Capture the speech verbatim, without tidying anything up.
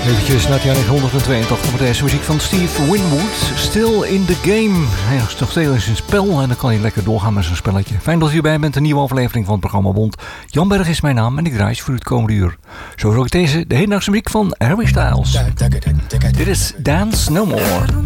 Eventjes naar het jaar negentien tweeëntachtig met deze muziek van Steve Winwood. Still in the game. Hij is nog steeds in zijn spel en dan kan hij lekker doorgaan met zijn spelletje. Fijn dat u erbij bent, een nieuwe aflevering van het programma Bond. Jan Berg is mijn naam en ik draai voor u het komende uur. Zo ook deze, de hedendaagse muziek van Harry Styles. Dit is Dance No More.